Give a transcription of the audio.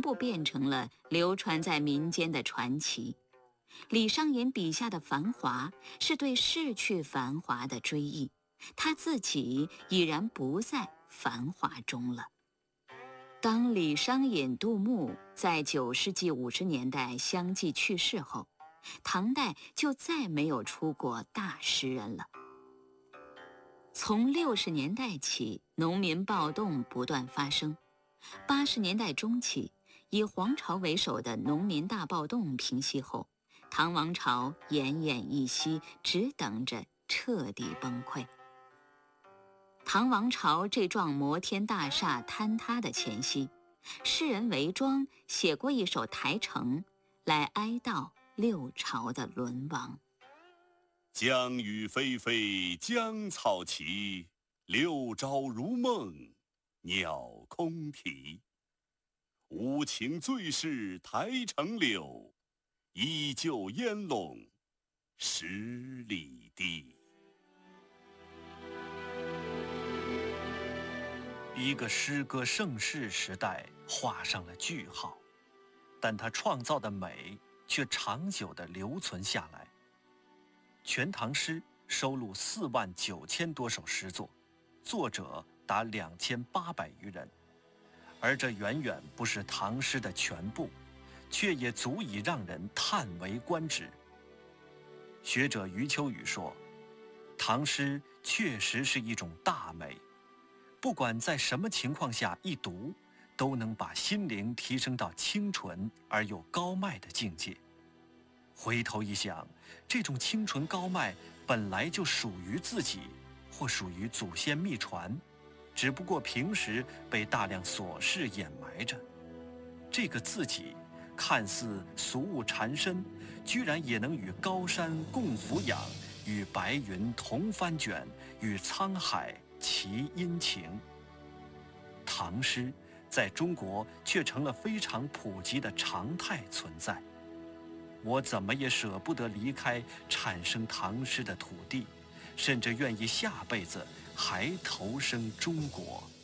全部变成了流传在民间的传奇。李商隐笔下的繁华，是对逝去繁华的追忆，他自己已然不在繁华中了。当李商隐、杜牧在9世纪50年代相继去世后，唐代就再没有出过大诗人了。从60年代起，农民暴动不断发生。80年代中期，以黄巢为首的农民大暴动平息后，唐王朝奄奄一息，只等着彻底崩溃。唐王朝这幢摩天大厦坍塌的前夕，诗人韦庄写过一首《台城》，来哀悼六朝的沦亡。 江雨霏霏江草齐，六朝如梦鸟空啼。无情最是台城柳，依旧烟笼10里地。 一个诗歌盛世时代画上了句号，但它创造的美却长久地留存下来。《全唐诗》收录49000多首诗作，作者达2800余人，而这远远不是唐诗的全部，却也足以让人叹为观止。学者余秋雨说，唐诗确实是一种大美，不管在什么情况下一读，都能把心灵提升到清纯而又高迈的境界。回头一想，这种清纯高迈本来就属于自己，或属于祖先秘传，只不过平时被大量琐事掩埋着。这个自己看似俗物缠身，居然也能与高山共俯仰，与白云同翻卷，与沧海齐殷勤。唐诗在中国却成了非常普及的常态存在。我怎么也舍不得离开产生唐诗的土地，甚至愿意下辈子还投生中国。